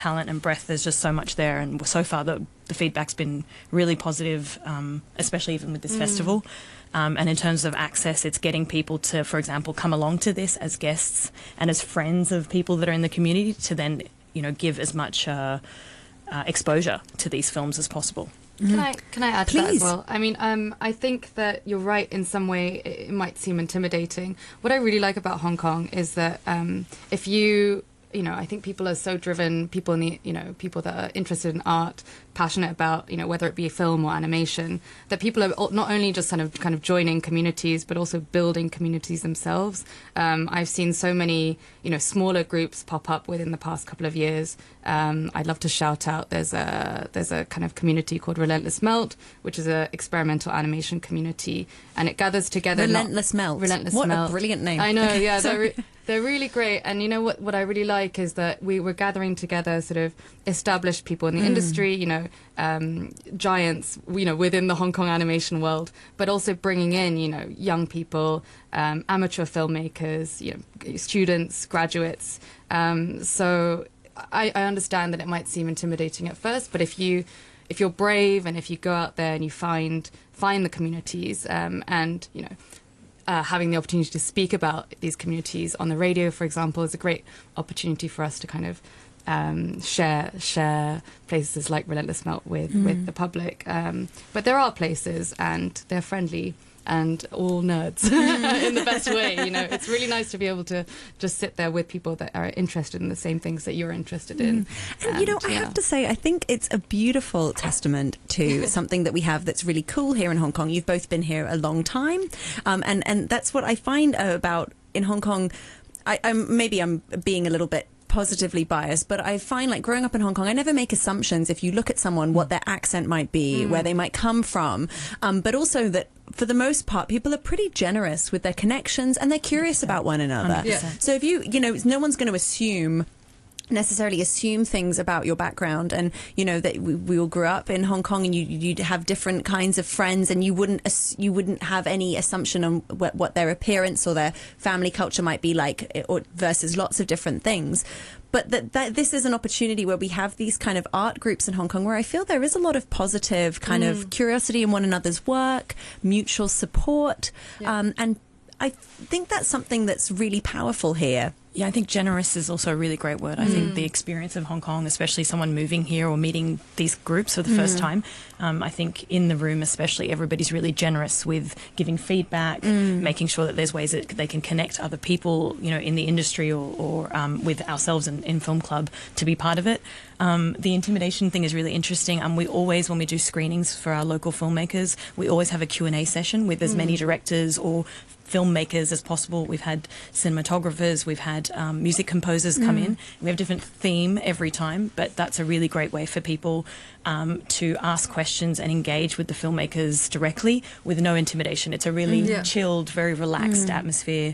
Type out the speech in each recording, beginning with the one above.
talent and breadth. There's just so much there, and so far the feedback's been really positive, especially even with this festival. And in terms of access, it's getting people to, for example, come along to this as guests and as friends of people that are in the community to then, give as much exposure to these films as possible. Can I add to that as Please. well? I mean, I think that you're right in some way. It might seem intimidating. What I really like about Hong Kong is that if you, I think people are so driven, people in the, people that are interested in art, passionate about, whether it be film or animation, that people are not only just kind of joining communities, but also building communities themselves. I've seen so many, smaller groups pop up within the past couple of years. I'd love to shout out, there's a kind of community called Relentless Melt, which is an experimental animation community, and it gathers together... Relentless Melt. What Melt. A brilliant name. I know, yeah. They're really great. And what I really like is that we were gathering together sort of established people in the industry, giants, within the Hong Kong animation world, but also bringing in, young people, amateur filmmakers, students, graduates. So I understand that it might seem intimidating at first, but if you're brave and if you go out there and you find the communities, and having the opportunity to speak about these communities on the radio, for example, is a great opportunity for us to kind of share places like Relentless Melt with the public. But there are places, and they're friendly and all nerds in the best way. It's really nice to be able to just sit there with people that are interested in the same things that you're interested in. And I have to say, I think it's a beautiful testament to something that we have that's really cool here in Hong Kong. You've both been here a long time, and that's what I find about in Hong Kong. I'm being a little bit positively biased, but I find like growing up in Hong Kong, I never make assumptions if you look at someone what their accent might be, where they might come from, but also that for the most part, people are pretty generous with their connections and they're curious about one another. 100%. So if no one's going to necessarily assume things about your background, and that we all grew up in Hong Kong, and you'd have different kinds of friends, and you wouldn't have any assumption on what their appearance or their family culture might be like, or versus lots of different things. But that this is an opportunity where we have these kind of art groups in Hong Kong where I feel there is a lot of positive kind of curiosity in one another's work, mutual support, and I think that's something that's really powerful here. Yeah, I think generous is also a really great word. I think the experience of Hong Kong, especially someone moving here or meeting these groups for the first time, I think in the room especially, everybody's really generous with giving feedback, making sure that there's ways that they can connect other people, in the industry or with ourselves in Film Club to be part of it. The intimidation thing is really interesting. We always, when we do screenings for our local filmmakers, we always have a Q&A session with as many directors or filmmakers as possible. We've had cinematographers, we've had music composers come in. We have a different theme every time, but that's a really great way for people to ask questions and engage with the filmmakers directly with no intimidation. It's a really chilled, very relaxed atmosphere.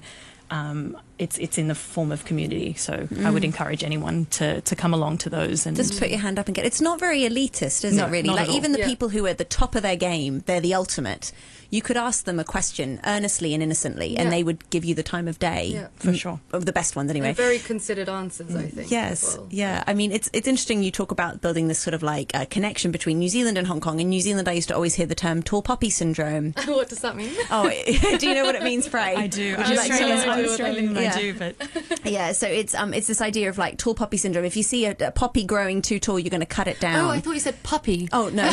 It's in the form of community, so I would encourage anyone to come along to those and just put your hand up and get it. It's not very elitist, is it really? Not Like at all. even the people who are at the top of their game, they're the ultimate. You could ask them a question earnestly and innocently, and they would give you the time of day. Yeah. for sure. Of the best ones, anyway. And very considered answers, I think. Yes, as well. yeah. I mean, it's interesting you talk about building this sort of like connection between New Zealand and Hong Kong. In New Zealand, I used to always hear the term tall poppy syndrome. What does that mean? Oh, do you know what it means, Frey? I do. Would I'm you like to Australian, tell us? I'm Australian and Yeah. I do, but Yeah, so it's this idea of like tall poppy syndrome. If you see a poppy growing too tall, you're going to cut it down. Oh, I thought you said puppy. Oh, no.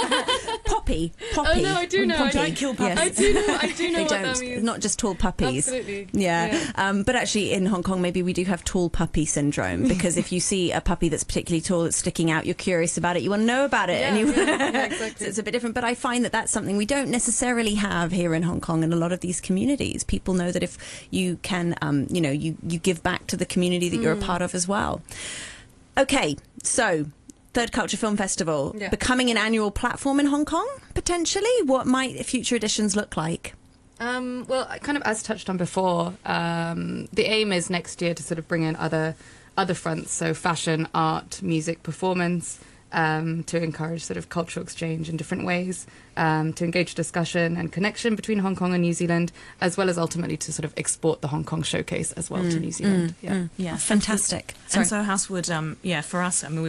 Poppy. Oh, no, I do know. Poppy. Don't kill puppies. I do know They what don't. that means. Not just tall puppies. Absolutely. Yeah. But actually in Hong Kong, maybe we do have tall puppy syndrome, because if you see a puppy that's particularly tall, that's sticking out, you're curious about it, you want to know about it. Exactly. So it's a bit different. But I find that that's something we don't necessarily have here in Hong Kong in a lot of these communities. People know that if you can, you give back to the community that you're a part of as well. Okay, so Third Culture Film Festival becoming an annual platform in Hong Kong, potentially. What might future editions look like? Well, kind of as touched on before, the aim is next year to sort of bring in other fronts, so fashion, art, music, performance. to encourage sort of cultural exchange in different ways, to engage discussion and connection between Hong Kong and New Zealand, as well as ultimately to sort of export the Hong Kong showcase as well to New Zealand. Yeah, Fantastic. And so Housewood, for us, I mean,